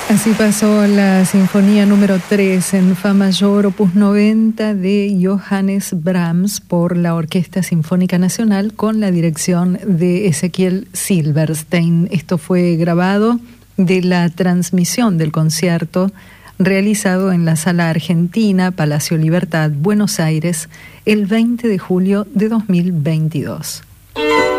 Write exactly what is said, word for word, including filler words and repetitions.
Así pasó la Sinfonía número tres en Fa mayor, opus noventa de Johannes Brahms por la Orquesta Sinfónica Nacional con la dirección de Ezequiel Silberstein. Esto fue grabado de la transmisión del concierto realizado en la Sala Argentina, Palacio Libertad, Buenos Aires, el veinte de julio de dos mil veintidós.